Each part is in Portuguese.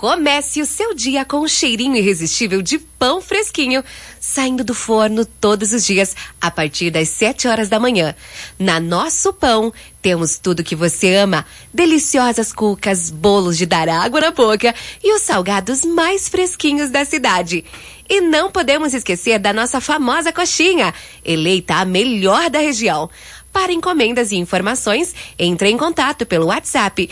Comece o seu dia com um cheirinho irresistível de pão fresquinho, saindo do forno todos os dias, a partir das 7 horas da manhã. Na Nosso Pão, temos tudo que você ama. Deliciosas cucas, bolos de dar água na boca e os salgados mais fresquinhos da cidade. E não podemos esquecer da nossa famosa coxinha, eleita a melhor da região. Para encomendas e informações, entre em contato pelo WhatsApp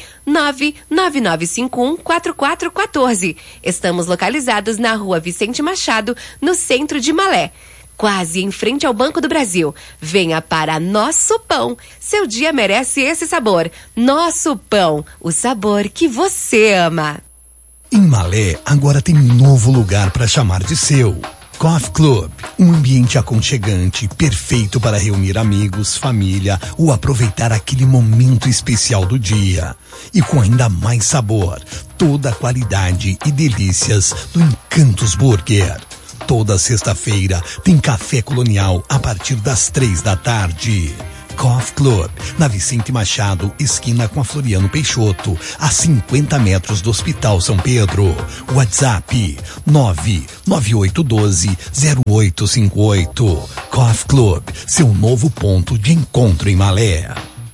999514414. Estamos localizados na Rua Vicente Machado, no centro de Malé, quase em frente ao Banco do Brasil. Venha para Nosso Pão. Seu dia merece esse sabor. Nosso Pão, o sabor que você ama. Em Malé, agora tem um novo lugar para chamar de seu. Coffee Club, um ambiente aconchegante, perfeito para reunir amigos, família ou aproveitar aquele momento especial do dia. E com ainda mais sabor, toda a qualidade e delícias do Encantos Burger. Toda sexta-feira tem café colonial a partir das 3 da tarde. Coffee Club, na Vicente Machado, esquina com a Floriano Peixoto, a 50 metros do Hospital São Pedro. WhatsApp 99812-0858. Coffee Club, seu novo ponto de encontro em Malé.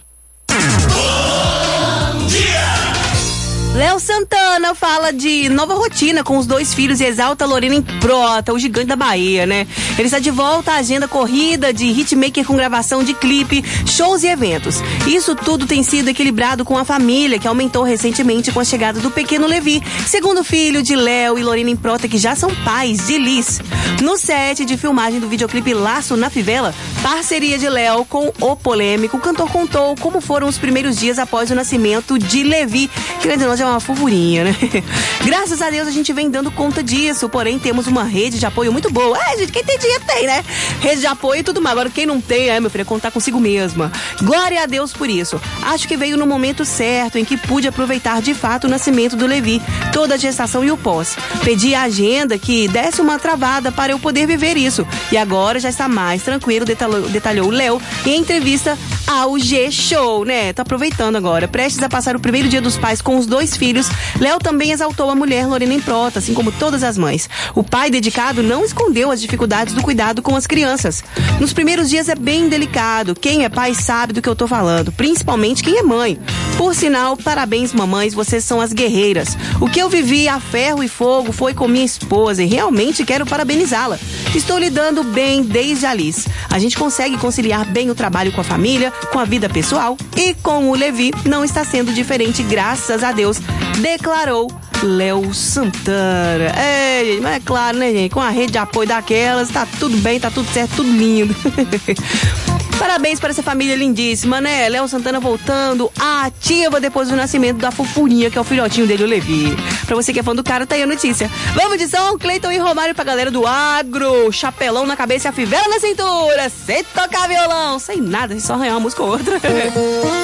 Léo Santana fala de nova rotina com os 2 filhos e exalta Lorena Improta, o gigante da Bahia, né? Ele está de volta à agenda corrida de hitmaker com gravação de clipe, shows e eventos. Isso tudo tem sido equilibrado com a família, que aumentou recentemente com a chegada do pequeno Levi, segundo filho de Léo e Lorena Improta, que já são pais de Liz. No set de filmagem do videoclipe Laço na Fivela, parceria de Léo com o polêmico, o cantor contou como foram os primeiros dias após o nascimento de Levi, que grande nós é uma fofurinha, né? Graças a Deus a gente vem dando conta disso, porém temos uma rede de apoio muito boa. Gente, quem tem dinheiro tem, né? Rede de apoio e tudo mais. Agora quem não tem, meu filho, é contar consigo mesma. Glória a Deus por isso. Acho que veio no momento certo em que pude aproveitar de fato o nascimento do Levi, toda a gestação e o pós. Pedi à agenda que desse uma travada para eu poder viver isso. E agora já está mais tranquilo, detalhou o Léo em entrevista ao G-Show, né? Tá aproveitando agora. Prestes a passar o primeiro dia dos pais com os 2 filhos, Léo também exaltou a mulher Lorena Improta, assim como todas as mães. O pai dedicado não escondeu as dificuldades do cuidado com as crianças. Nos primeiros dias é bem delicado. Quem é pai sabe do que eu tô falando, principalmente quem é mãe. Por sinal, parabéns mamães, vocês são as guerreiras. O que eu vivi a ferro e fogo foi com minha esposa e realmente quero parabenizá-la. Estou lidando bem desde a Liz. A gente consegue conciliar bem o trabalho com a família, com a vida pessoal e com o Levi não está sendo diferente, graças a Deus, declarou Léo Santana. Mas é claro, né, gente? Com a rede de apoio daquelas, tá tudo bem, tá tudo certo, tudo lindo. Parabéns para essa família lindíssima, né? Léo Santana voltando ativa depois do nascimento da fofurinha, que é o filhotinho dele, o Levi. Pra você que é fã do cara, tá aí a notícia. Vamos de som, Cleiton e Romário pra galera do agro. Chapelão na cabeça e a fivela na cintura. Sem tocar violão, sem nada, só arranhar uma música ou outra.